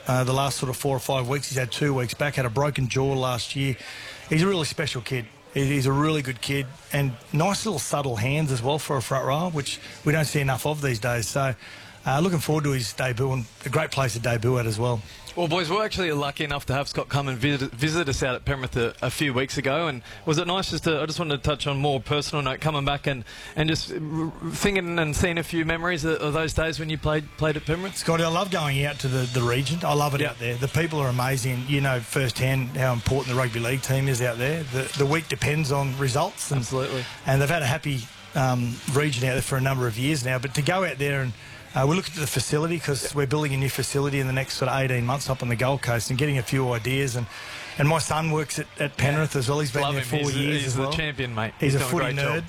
the last sort of 4 or 5 weeks. He's had 2 weeks back, had a broken jaw last year. He's a really special kid. He's a really good kid, and nice little subtle hands as well for a front rower, which we don't see enough of these days. So looking forward to his debut, and a great place to debut at as well. Well, boys, we're actually lucky enough to have Scott come and visit us out at Penrith a few weeks ago, and was it nice I just wanted to touch on more personal note, coming back and just thinking and seeing a few memories of those days when you played at Penrith? Scotty, I love going out to the region. I love it out there. The people are amazing. You know firsthand how important the rugby league team is out there. The week depends on results. Absolutely. And they've had a happy region out there for a number of years now, but to go out there and we're looking at the facility, because we're building a new facility in the next sort of 18 months up on the Gold Coast, and getting a few ideas. And my son works at Penrith as well. He's been there 4 years He's as well. the champion, mate. He's a footy nerd.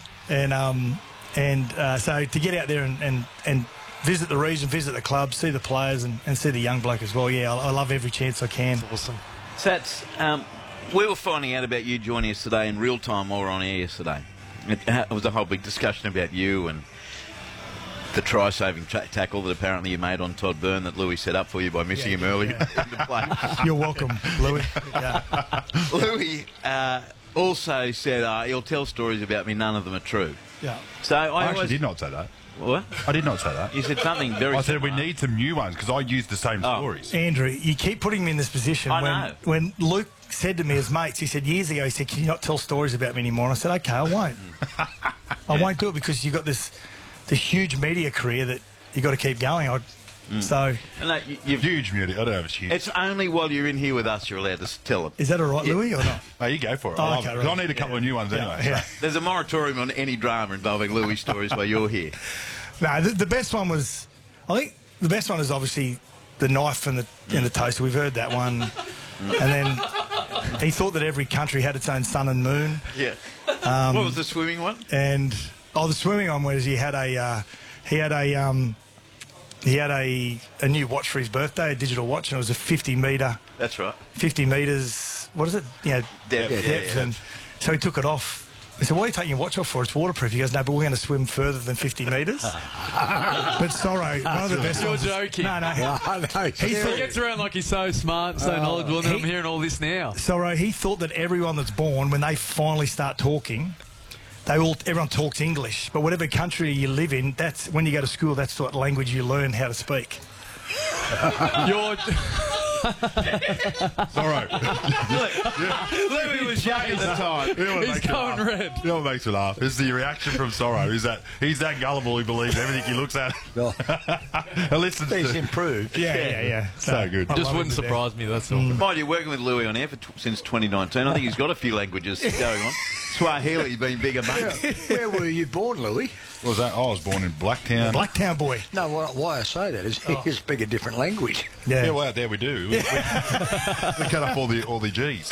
And so to get out there and visit the region, visit the club, see the players, and see the young bloke as well. Yeah, I love every chance I can. That's awesome. Sats, we were finding out about you joining us today in real time while we were on air yesterday. It was a whole big discussion about you and the try-saving tackle that apparently you made on Todd Byrne that Louis set up for you by missing him early in the play. You're welcome, Louis. Yeah. Louis also said he'll tell stories about me, none of them are true. Yeah. So I actually did not say that. What? I did not say that. You said something very I said similar. we need some new ones, because I used the same stories. Andrew, you keep putting me in this position. I know. When Luke said to me as mates, he said years ago, he said, "Can you not tell stories about me anymore?" And I said, "Okay, I won't. I won't do it, because you've got this huge media career that you've got to keep going." So No, you've Huge beauty. I don't know if it's huge. It's only while you're in here with us you're allowed to tell them. is that all right, Louis, or not? Oh, you go for it. Oh, I love okay, it, 'cause right. I need a couple of new ones anyway. Yeah. There's a moratorium on any drama involving Louis stories while you're here. No, the best one was, I think the best one is obviously the knife and the toaster. We've heard that one. And then he thought that every country had its own sun and moon. Yeah. What was the swimming one? And the swimming one was he had a new watch for his birthday, a digital watch, and it was a 50 metre. That's right. 50 metres. What is it? Yeah, Depth. depth. Yeah. And so he took it off. I said, "Why are you taking your watch off for? It's waterproof." He goes, "No, but we're going to swim further than 50 metres." But Sorrow, one of the best You're ones. joking. No. He gets around like he's so smart, so knowledgeable, and then I'm hearing all this now. Sorrow, he thought that everyone that's born, when they finally start talking, everyone talks English. But whatever country you live in, that's when you go to school, that's what language you learn how to speak. You're... Sorry. Louis was young at the time. He's going red. You know what makes me laugh is the reaction from Sorrow. Is that he's that gullible he believes everything he looks at. And listens He's to. improved. Yeah. So good. I Just love wouldn't him to surprise me, that's all. Mind you, working with Louis on air since 2019, I think he's got a few languages going on. Swahili being bigger, mate. Where were you born, Louis? What was that? I was born in Blacktown. Blacktown boy. No, why I say that is you speak a different language. Yeah. Yeah, well, out there we do. We cut up all the G's.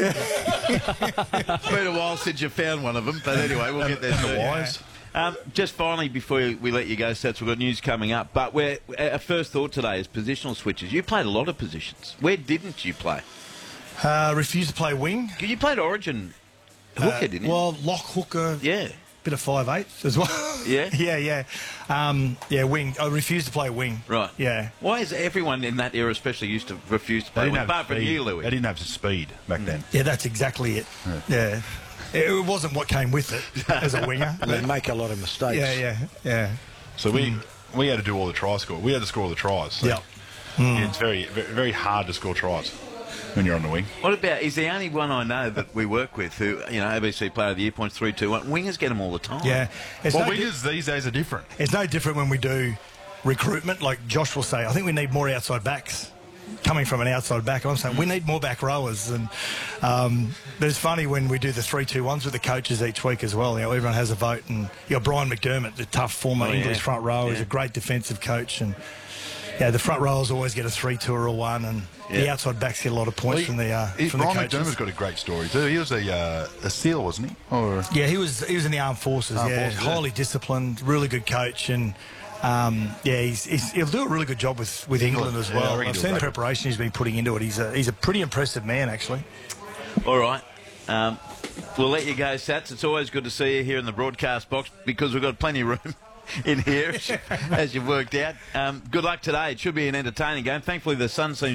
It's been a while since you found one of them, but anyway, we'll get there soon. Wise. Just finally, before we let you go, Sats, we've got news coming up. But our first thought today is positional switches. You played a lot of positions. Where didn't you play? Refused to play wing. You played Origin hooker, didn't you? Well, lock hooker. Yeah. Bit of 5'8" as well. Yeah? Yeah, wing. I refused to play wing. Right. Yeah. Why is everyone in that era especially used to refuse to play wing? Apart from you, Louis. They didn't have the speed back then. Yeah, that's exactly it. Yeah. It wasn't what came with it as a winger. They make a lot of mistakes. Yeah. So we had to do all the try score. We had to score all the tries. So Yeah. It's very, very hard to score tries when you're on the wing. What about, he's the only one I know that we work with who, ABC Player of the Year points 3, 2, 1. Wingers get them all the time. Yeah. Well, wingers these days are different. It's no different when we do recruitment. Like Josh will say, I think we need more outside backs. Coming from an outside back, I'm saying we need more back rowers. And but it's funny when we do the 3-2-1s with the coaches each week as well. Everyone has a vote, and Brian McDermott, the tough former English front rower, is a great defensive coach, and the front rowers always get a 3-2 or a 1, and the outside backs get a lot of points from the coaches. Brian McDermott's got a great story too. He was a SEAL, wasn't he? Or he was in the armed forces. Highly disciplined, really good coach, and. He'll do a really good job with England as well. I've seen the preparation he's been putting into it. He's a pretty impressive man, actually. All right. We'll let you go, Sats. It's always good to see you here in the broadcast box because we've got plenty of room in here, as you've worked out. Good luck today. It should be an entertaining game. Thankfully, the sun seems